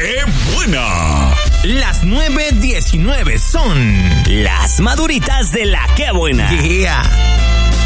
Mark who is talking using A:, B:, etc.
A: ¡Qué buena!
B: Las 9:19 son las maduritas de la Qué Buena.
C: Yeah.